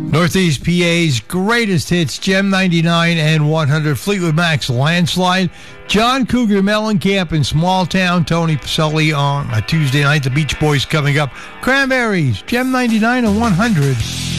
Northeast PA's greatest hits, Gem 99 and 100, Fleetwood Mac's Landslide, John Cougar Mellencamp in Small Town, Tony Pacelli on a Tuesday night, the Beach Boys coming up, Cranberries, Gem 99 and 100.